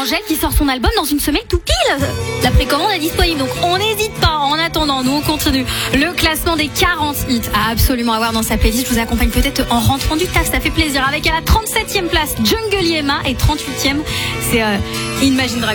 Angèle qui sort son album dans une semaine tout pile. La précommande est disponible, donc on n'hésite pas. En attendant, nous on continue le classement des 40 hits à absolument avoir dans sa playlist. Je vous accompagne peut-être en rentrant du taf, ça fait plaisir. Avec à la 37e place Jungle Yema et 38e c'est Imagine Dragons.